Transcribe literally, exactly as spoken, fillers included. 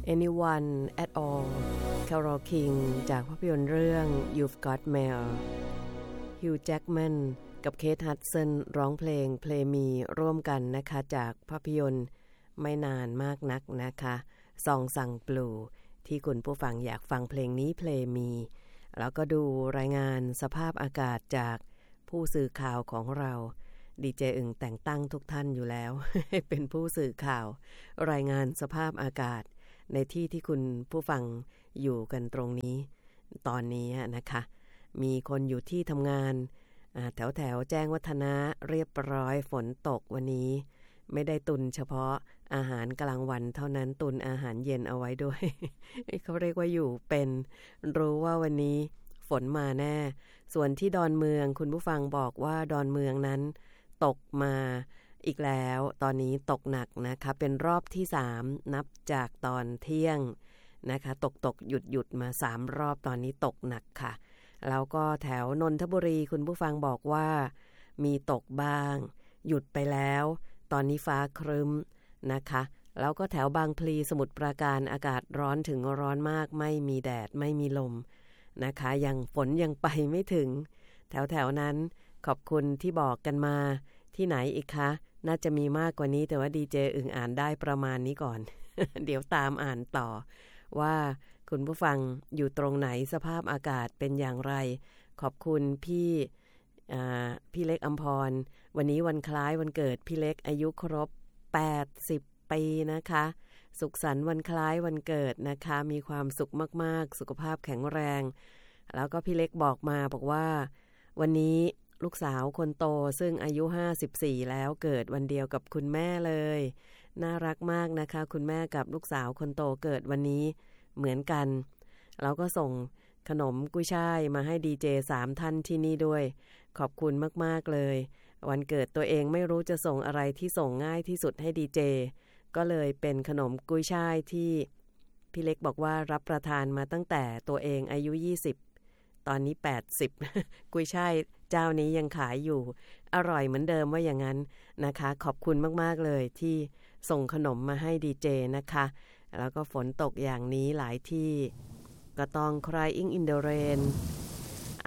Anyone at all Carole King จากภาพยนตร์เรื่อง You've Got Mail Hugh Jackman กับ Kate Hudson ร้องเพลง Play Me ร่วมกันนะคะจากภาพยนตร์ไม่นานมากนักนะคะซองซังบลูที่คุณผู้ฟังอยากฟังเพลงนี้ Play Me แล้วก็ดูรายงานสภาพอากาศจากผู้สื่อข่าวของเราดีเจอึ่งแต่งตั้งทุกท่านอยู่แล้ว เป็นผู้สื่อข่าวรายงานสภาพอากาศในที่ที่คุณผู้ฟังอยู่กันตรงนี้ตอนนี้นะคะมีคนอยู่ที่ทำงานแถวแถวแจ้งวัฒนะเรียบร้อยฝนตกวันนี้ไม่ได้ตุนเฉพาะอาหารกลางวันเท่านั้นตุนอาหารเย็นเอาไว้ด้วย เขาเรียกว่าอยู่เป็นรู้ว่าวันนี้ฝนมาแน่ส่วนที่ดอนเมืองคุณผู้ฟังบอกว่าดอนเมืองนั้นตกมาอีกแล้วตอนนี้ตกหนักนะคะเป็นรอบที่สามนับจากตอนเที่ยงนะคะตกตกหยุดหยุดมาสามรอบตอนนี้ตกหนักค่ะแล้วก็แถวนนทบุรีคุณผู้ฟังบอกว่ามีตกบ้างหยุดไปแล้วตอนนี้ฟ้าครึ้มนะคะแล้วก็แถวบางพลีสมุทรปราการอากาศร้อนถึงร้อนมากไม่มีแดดไม่มีลมนะคะยังฝนยังไปไม่ถึงแถวแถวนั้นขอบคุณที่บอกกันมาที่ไหนอีกคะน่าจะมีมากกว่านี้แต่ว่าดีเจอึ่งอ่านได้ประมาณนี้ก่อน เดี๋ยวตามอ่านต่อว่าคุณผู้ฟังอยู่ตรงไหนสภาพอากาศเป็นอย่างไรขอบคุณพี่พี่เล็กอัมพรวันนี้วันคล้ายวันเกิดพี่เล็กอายุครบแปดสิบปีนะคะสุขสันต์วันคล้ายวันเกิดนะคะมีความสุขมากๆสุขภาพแข็งแรงแล้วก็พี่เล็กบอกมาบอกว่าวันนี้ลูกสาวคนโตซึ่งอายุห้าสิบสี่แล้วเกิดวันเดียวกับคุณแม่เลยน่ารักมากนะคะคุณแม่กับลูกสาวคนโตเกิดวันนี้เหมือนกันเราก็ส่งขนมกุ้ยช่ายมาให้ดีเจสามท่านที่นี่ด้วยขอบคุณมากๆเลยวันเกิดตัวเองไม่รู้จะส่งอะไรที่ส่งง่ายที่สุดให้ดีเจก็เลยเป็นขนมกุ้ยช่ายที่พี่เล็กบอกว่ารับประทานมาตั้งแต่ตัวเองอายุยี่สิบตอนนี้แปดสิบกุ้ยช่ายเจ้านี้ยังขายอยู่อร่อยเหมือนเดิมว่าอย่างนั้นนะคะขอบคุณมากๆเลยที่ส่งขนมมาให้ดีเจนะคะแล้วก็ฝนตกอย่างนี้หลายที่ก็ต้อง Crying in the Rain